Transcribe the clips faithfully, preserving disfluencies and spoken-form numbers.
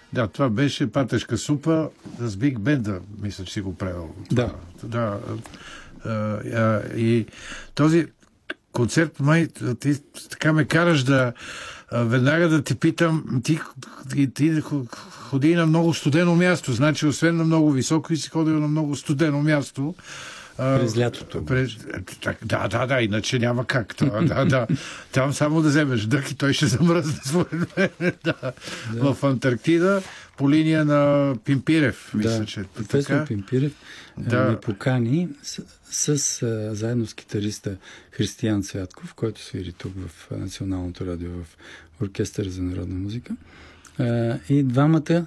Да, това беше Патешка супа с Биг Бенда, мисля, че си го правил. Да. Да. А, а, и този концерт, май, ти така ме караш да а, веднага да те питам, ти, ти, ти ходи на много студено място, значи освен на много високо и си ходил на много студено място. През лятото. През, да, да, да, иначе няма как. Това, да, да. Там само да вземеш дъх и той ще замръзне според мен. Да. Да. В Антарктида по линия на Пимпирев. Мисля, да, че професор така. Пимпирев да. ме покани с, с, с заедно с китариста Християн Цвятков, който свири тук в Националното радио в Оркестъра за народна музика. И двамата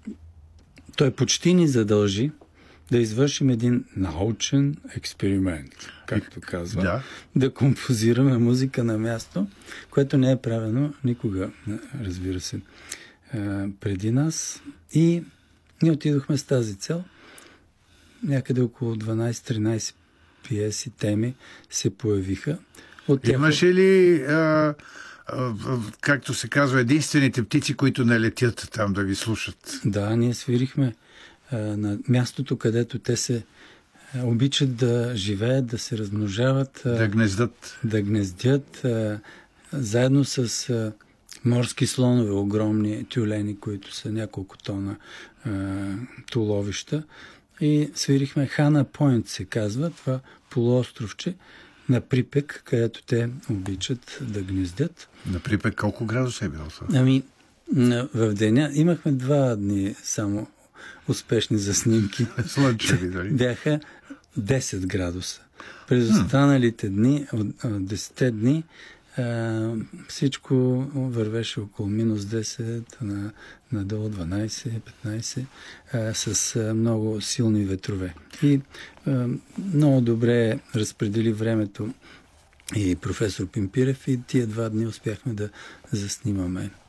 той почти ни задължи да извършим един научен експеримент, както казва. Да. Да композираме музика на място, което не е правено никога, разбира се, преди нас. И ние отидохме с тази цел. Някъде около дванайсет-тринайсет пиеси, теми се появиха. От тях... Имаше ли, а, а, както се казва, единствените птици, които не летят там да ви слушат? Да, ние свирихме на мястото, където те се обичат да живеят, да се размножават, да гнездят, да гнездят заедно с морски слонове, огромни тюлени, които са няколко тона туловища. И свирихме Хана Пойнт, се казва, това полуостровче на Припек, където те обичат да гнездят. На Припек колко градуса е било това? Ами, в деня имахме два дни само успешни за снимки. Слънчеви, дали? Бяха десет градуса. През останалите дни, от десет дни, а, всичко вървеше около минус десет, на, надолу дванайсет-петнайсет, а, с а, много силни ветрове. И а, много добре разпредели времето и професор Пимпирев, и тия два дни успяхме да заснимаме